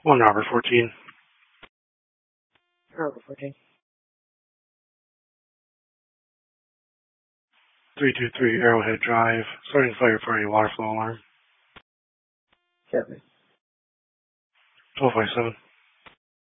1 Robert 14. Robert 14. 323 Arrowhead Drive. Starting fire for a water flow alarm. Copy. 1257.